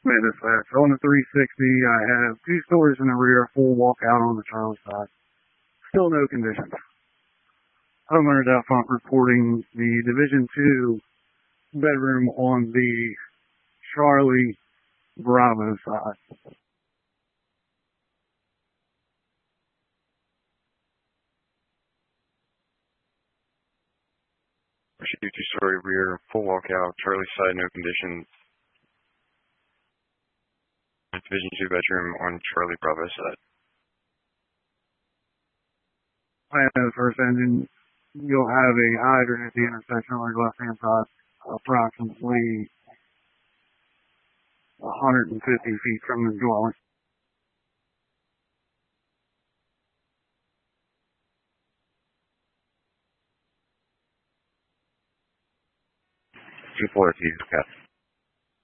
Made this fast. On the 360, I have 2 stories in the rear, full walkout on the Charlie side. Still no conditions. Homeowners out front reporting the Division 2 bedroom on the Charlie Bravo side. Pursuit 2-story rear, full walkout, Charlie side, no conditions. Division 2 bedroom on Charlie Bravo side. I have the first engine. You'll have a hydrant at the intersection on your left-hand side, approximately 150 feet from the dwelling. 2-4, Captain.